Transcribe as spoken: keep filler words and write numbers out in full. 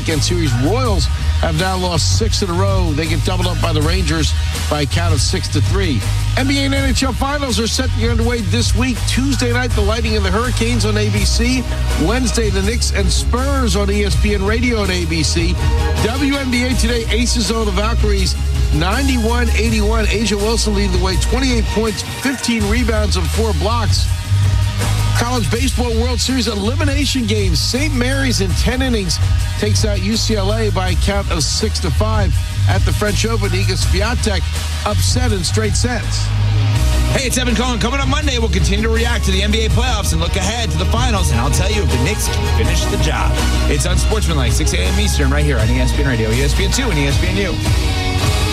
weekend series. Royals have now lost six in a row. They get doubled up by the Rangers by a count of six to three. N B A and N H L finals are set to get underway this week. Tuesday night, the Lightning and the Hurricanes on A B C. Wednesday, the Knicks and Spurs on E S P N Radio and A B C. W N B A today, Aces over the Valkyries, ninety-one eighty-one. Asia Wilson leading the way, twenty-eight points, fifteen rebounds, and four blocks. College Baseball World Series elimination games. Saint Mary's in ten innings takes out U C L A by a count of six to five at the French Open. Iga Swiatek upset in straight sets. Hey, it's Evan Cohen. Coming up Monday, we'll continue to react to the N B A playoffs and look ahead to the finals, and I'll tell you if the Knicks can finish the job. It's Unsportsmanlike, six a.m. Eastern, right here on E S P N Radio, E S P N two, and E S P N U.